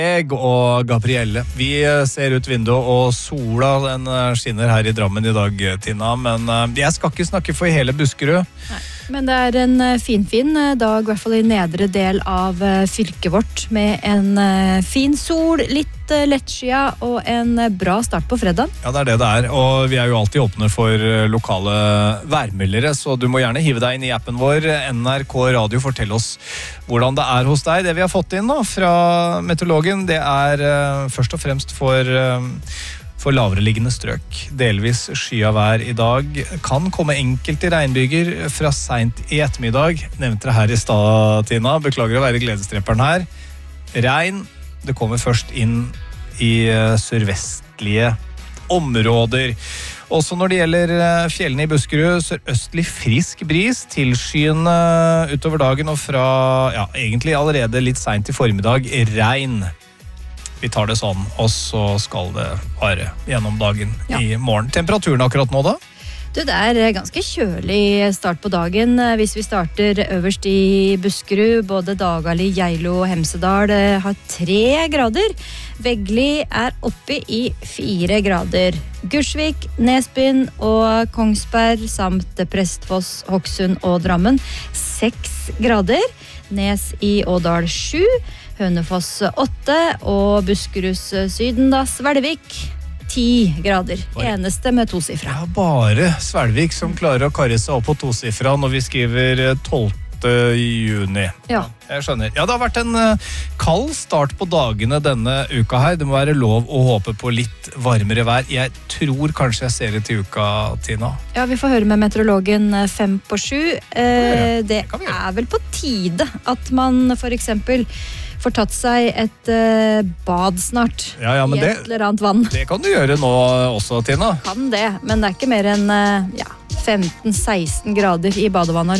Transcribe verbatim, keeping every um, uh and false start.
Jeg og Gabrielle, vi ser ut vinduet, og sola den skinner her i Drammen i dag, Tina. Men jeg skal ikke snakke for hele Buskerud. Nei, men det er en fin, fin dag, i hvert fall i nedre del av fylket vårt, med en fin sol, litt lettskia og en bra start på fredag. Ja, det er det det er, og vi er jo alltid åpne for lokale værmeldere, så du må gjerne hive deg inn i appen vår. N R K Radio, fortell oss hvordan det er hos deg. Det vi har fått inn nå fra meteorologen, det er uh, først og fremst for, uh, for lavereliggende strøk. Delvis skya vær i dag. Kan komme enkelte regnbyger fra sent i ettermiddag. Nevnte det her i stad, Tina. Beklager å være gledesdreperen her. Regn, det kommer først inn i uh, sørvestlige områder. Også når det gjelder fjellene i Buskerud, sørøstlig frisk bris, tilskyende utover dagen og fra, ja, egentlig allerede litt sent i formiddag, regn. Vi tar det sånn, og så skal det være gjennom dagen ja. I morgen. Temperaturen akkurat nå da? Du, det er ganske kjølig start på dagen. Hvis vi starter øverst i Buskerud, både Dagali, Geilo og Hemsedal har tre grader. Veggli er oppe i fire grader. Gursvik, Nesbyen og Kongsberg samt Prestfoss, Hokksund og Drammen seks grader. Nes i Ådal sju, Hønefoss åtte og Buskeruds Syden da Svelvik ti grader. Eneste med to sifra. Ja, bare Svelvik som klarer å karre seg opp på to sifra når vi skriver tolvte juni. Ja. Jeg skjønner. Ja, det har vært en kald start på dagene denne uka her. Det må være lov å håpe på litt varmere vær. Jeg tror kanskje jeg ser det til uka, Tina. Ja, vi får høre med meteorologen fem på sju. Eh, det er vel på tide at man for eksempel får tatt seg et uh, bad snart ja, ja, i et det, eller annet vann. Det kan du gjøre nå også, Tina. Kan det, men det er ikke mer enn uh, ja, femten seksten grader i badevannet